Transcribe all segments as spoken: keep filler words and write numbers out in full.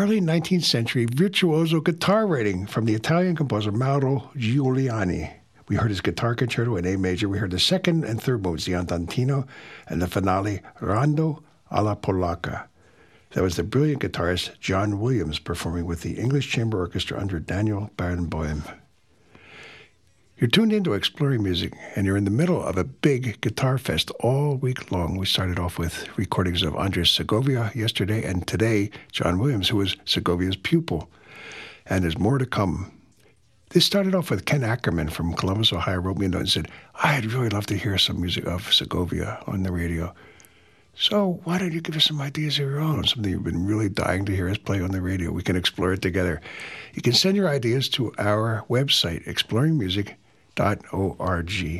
early nineteenth century virtuoso guitar rating from the Italian composer Mauro Giuliani. We heard his guitar concerto in A major. We heard the second and third movements, the Andantino, and the finale, Rondo alla Polacca. That was the brilliant guitarist John Williams performing with the English Chamber Orchestra under Daniel Barenboim. You're tuned into Exploring Music, and you're in the middle of a big guitar fest all week long. We started off with recordings of Andres Segovia yesterday, and today, John Williams, who was Segovia's pupil. And there's more to come. This started off with Ken Ackerman from Columbus, Ohio, wrote me a note and said, I'd really love to hear some music of Segovia on the radio. So why don't you give us some ideas of your own, something you've been really dying to hear us play on the radio? We can explore it together. You can send your ideas to our website, exploring music dot org.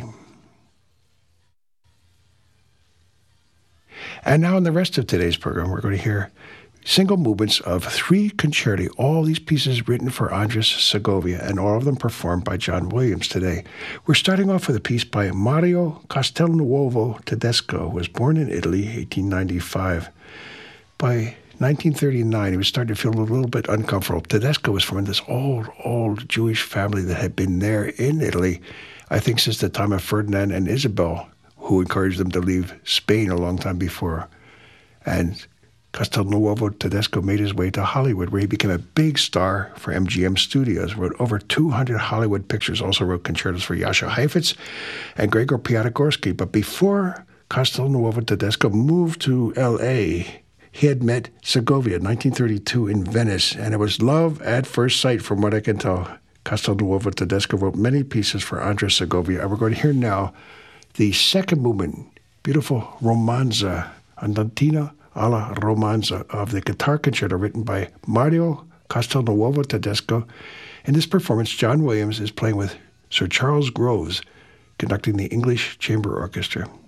And now in the rest of today's program, we're going to hear single movements of three concerti, all these pieces written for Andres Segovia, and all of them performed by John Williams today. We're starting off with a piece by Mario Castelnuovo Tedesco, who was born in Italy, eighteen ninety-five. By nineteen thirty-nine, he was starting to feel a little bit uncomfortable. Tedesco was from this old, old Jewish family that had been there in Italy, I think since the time of Ferdinand and Isabel, who encouraged them to leave Spain a long time before. And Castelnuovo Tedesco made his way to Hollywood, where he became a big star for M G M Studios, wrote over two hundred Hollywood pictures, also wrote concertos for Jascha Heifetz and Gregor Piatigorsky. But before Castelnuovo Tedesco moved to L A, he had met Segovia in nineteen thirty-two in Venice, and it was love at first sight, from what I can tell. Castelnuovo Tedesco wrote many pieces for Andres Segovia, and we're going to hear now the second movement, beautiful Romanza, Andantino alla Romanza, of the guitar concerto written by Mario Castelnuovo Tedesco. In this performance, John Williams is playing with Sir Charles Groves, conducting the English Chamber Orchestra.